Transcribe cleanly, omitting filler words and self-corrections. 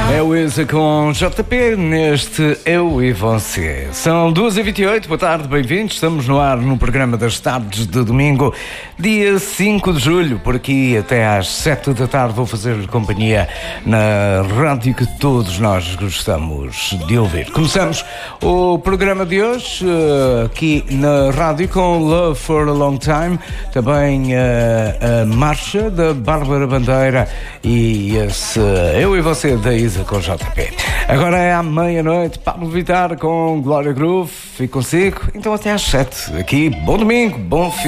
É o Isa com JP neste Eu e Você. São 2h28, boa tarde, bem-vindos. Estamos no ar no programa das tardes de domingo, dia 5 de julho. Por aqui até às 7 da tarde vou fazer companhia na rádio que todos nós gostamos de ouvir. Começamos o programa de hoje aqui na rádio com Love for a Long Time, também a marcha da Bárbara Bandeira e esse Eu e Você da Isa com JP. Agora é à meia-noite, Pablo Vittar com Glória Groove. Fico consigo, então até às 7 aqui. Bom domingo, bom fim.